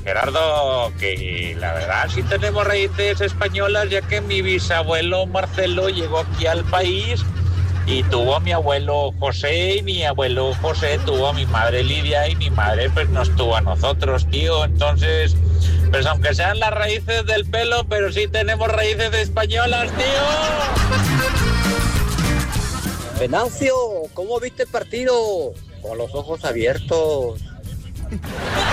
Gerardo, que la verdad sí tenemos raíces españolas, ya que mi bisabuelo Marcelo llegó aquí al país y tuvo a mi abuelo José, y mi abuelo José tuvo a mi madre Lidia, y mi madre pues nos tuvo a nosotros, tío. Entonces, pues aunque sean las raíces del pelo, pero sí tenemos raíces españolas, tío. Venancio, ¿cómo viste el partido? Con los ojos abiertos.